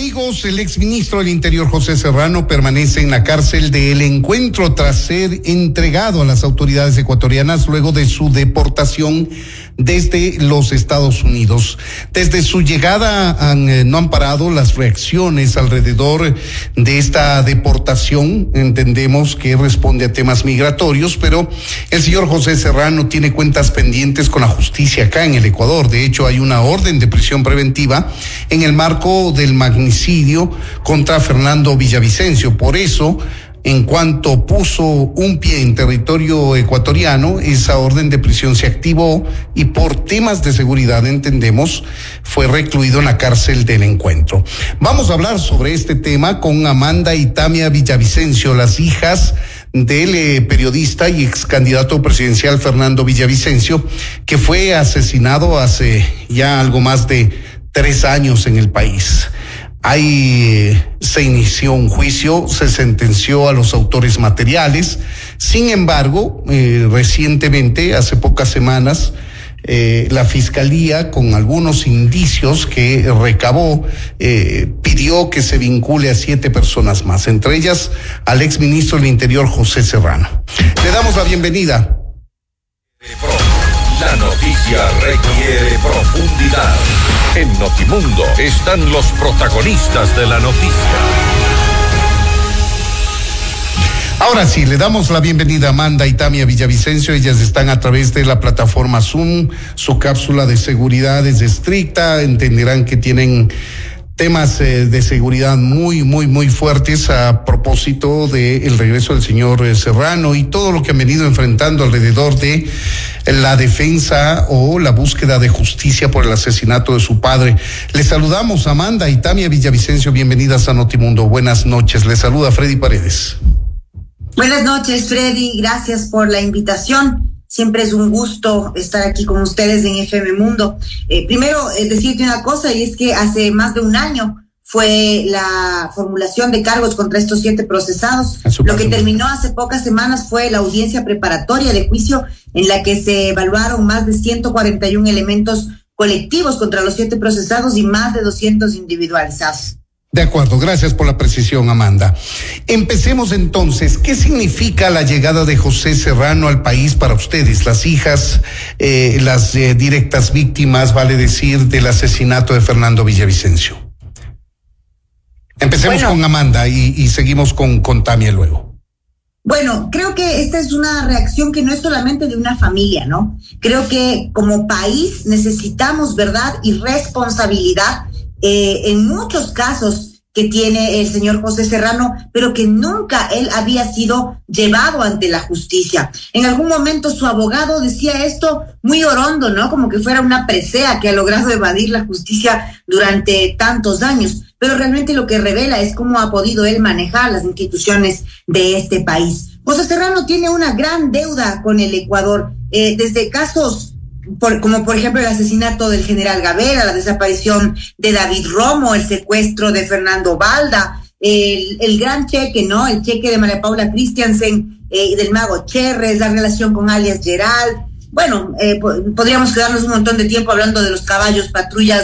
amigos, el exministro del Interior José Serrano permanece en la cárcel de El Encuentro tras ser entregado a las autoridades ecuatorianas luego de su deportación desde los Estados Unidos. Desde su llegada no han parado las reacciones alrededor de esta deportación. Entendemos que responde a temas migratorios, pero el señor José Serrano tiene cuentas pendientes con la justicia acá en el Ecuador. De hecho, hay una orden de prisión preventiva en el marco del magnicidio contra Fernando Villavicencio. Por eso, en cuanto puso un pie en territorio ecuatoriano, esa orden de prisión se activó y por temas de seguridad, entendemos, fue recluido en la cárcel del Encuentro. Vamos a hablar sobre este tema con Amanda y Tamia Villavicencio, las hijas del periodista y ex candidato presidencial Fernando Villavicencio, que fue asesinado hace ya algo más de 3 años en el país. Se inició un juicio, se sentenció a los autores materiales. Sin embargo, recientemente, hace pocas semanas, la fiscalía, con algunos indicios que recabó, pidió que se vincule a 7 personas más, entre ellas al exministro del Interior José Serrano. Le damos la bienvenida. La noticia requiere profundidad. En Notimundo están los protagonistas de la noticia. Ahora sí, le damos la bienvenida a Amanda y Tamia Villavicencio. Ellas están a través de la plataforma Zoom. Su cápsula de seguridad es estricta. Entenderán que tienen temas de seguridad muy fuertes a propósito del regreso del señor Serrano y todo lo que han venido enfrentando alrededor de la defensa o la búsqueda de justicia por el asesinato de su padre. Les saludamos, Amanda y Tamia Villavicencio. Bienvenidas a Notimundo. Buenas noches. Les saluda Freddy Paredes. Buenas noches, Freddy. Gracias por la invitación. Siempre es un gusto estar aquí con ustedes en FM Mundo. Primero, decirte una cosa, y es que hace más de un año fue la formulación de cargos contra estos 7 procesados. Lo que terminó hace pocas semanas fue la audiencia preparatoria de juicio en la que se evaluaron más de 141 elementos colectivos contra los 7 procesados y más de 200 individualizados. De acuerdo, gracias por la precisión, Amanda. Empecemos entonces. ¿Qué significa la llegada de José Serrano al país para ustedes, las hijas, las directas víctimas, vale decir, del asesinato de Fernando Villavicencio? Empecemos con Amanda y seguimos con Tamia luego. Bueno, creo que esta es una reacción que no es solamente de una familia, ¿no? Creo que como país necesitamos verdad y responsabilidad en muchos casos que tiene el señor José Serrano, pero que nunca él había sido llevado ante la justicia. En algún momento su abogado decía esto muy orondo, ¿no? Como que fuera una presea que ha logrado evadir la justicia durante tantos años. Pero realmente lo que revela es cómo ha podido él manejar las instituciones de este país. José Serrano tiene una gran deuda con el Ecuador, desde casos como por ejemplo el asesinato del general Gavera, la desaparición de David Romo, el secuestro de Fernando Balda, el gran cheque, ¿no? El cheque de María Paula Christiansen y del mago Cherres, la relación con alias Gerald. Bueno, podríamos quedarnos un montón de tiempo hablando de los caballos patrullas